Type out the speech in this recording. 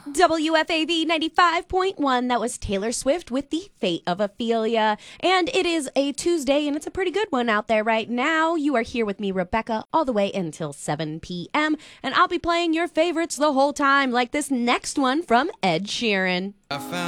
WFAV 95.1. That was Taylor Swift with The Fate of Ophelia. And it is a Tuesday, and it's a pretty good one out there right now. You are here with me, Rebecca, all the way until 7 p.m. And I'll be playing your favorites the whole time, like this next one from Ed Sheeran. I found